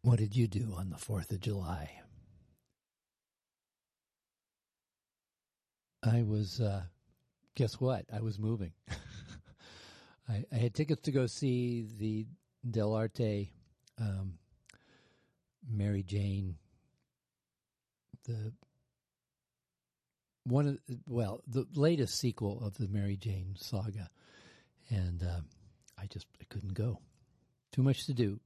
What did you do on the 4th of July? I was, guess what? I was moving. I had tickets to go see the Del Arte, Mary Jane, the latest sequel of the Mary Jane saga. And I couldn't go. Too much to do.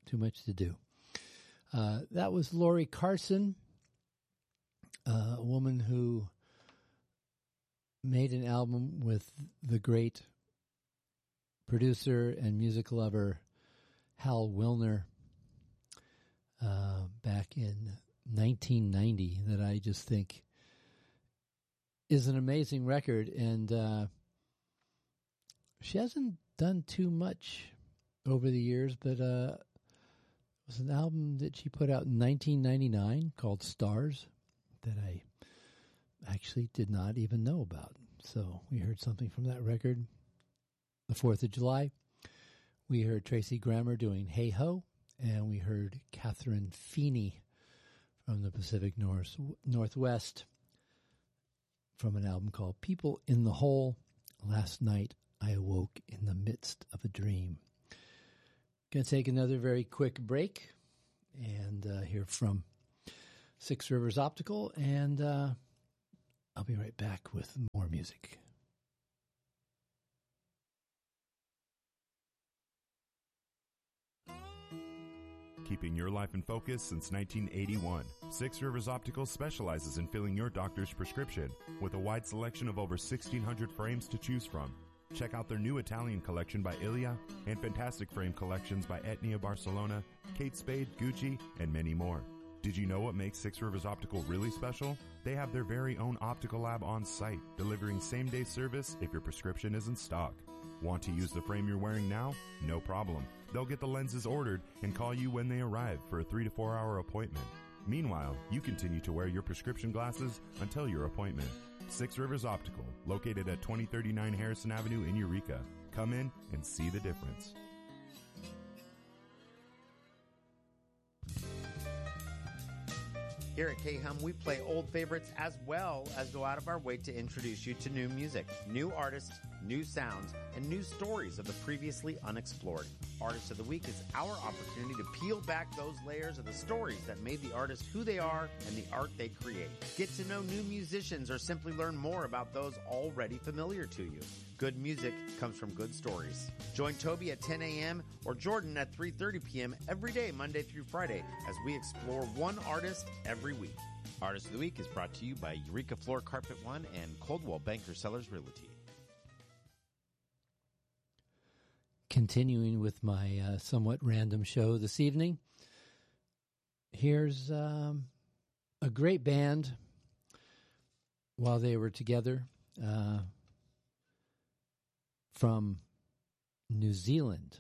That was Lori Carson, a woman who made an album with the great producer and music lover Hal Wilner back in 1990 that I just think is an amazing record. And she hasn't done too much over the years, but it was an album that she put out in 1999 called Stars that I actually did not even know about. So we heard something from that record. The 4th of July, we heard Tracy Grammer doing Hey Ho, and we heard Catherine Feeney from the Pacific Northwest from an album called People in the Hole. Last night I awoke in the midst of a dream. Going to take another very quick break and hear from Six Rivers Optical, and I'll be right back with more music. Keeping your life in focus since 1981, Six Rivers Optical specializes in filling your doctor's prescription with a wide selection of over 1,600 frames to choose from. Check out their new Italian collection by Ilia and fantastic frame collections by Etnia Barcelona, Kate Spade, Gucci, and many more. Did you know what makes Six Rivers Optical really special? They have their very own optical lab on site, delivering same-day service if your prescription is in stock. Want to use the frame you're wearing now? No problem. They'll get the lenses ordered and call you when they arrive for a 3 to 4 hour appointment. Meanwhile, you continue to wear your prescription glasses until your appointment. Six Rivers Optical, located at 2039 Harrison Avenue in Eureka. Come in and see the difference. Here at K-Hum, we play old favorites as well as go out of our way to introduce you to new music, new artists, new sounds, and new stories of the previously unexplored. Artist of the Week is our opportunity to peel back those layers of the stories that made the artist who they are and the art they create. Get to know new musicians or simply learn more about those already familiar to you. Good music comes from good stories. Join Toby at 10 a.m. or Jordan at 3:30 p.m. every day, Monday through Friday, as we explore one artist every week. Artist of the Week is brought to you by Eureka Floor Carpet One and Coldwell Banker Sellers Realty. Continuing with my somewhat random show this evening, here's a great band while they were together from New Zealand.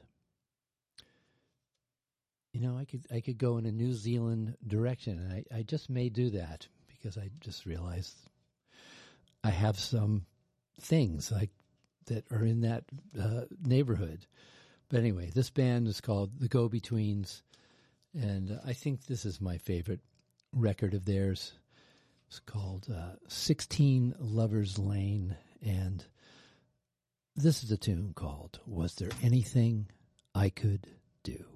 You know, I could go in a New Zealand direction, and I just may do that because I just realized I have some things that are in that neighborhood. But anyway, this band is called The Go-Betweens, and I think this is my favorite record of theirs. It's called 16 Lovers Lane, and this is a tune called Was There Anything I Could Do?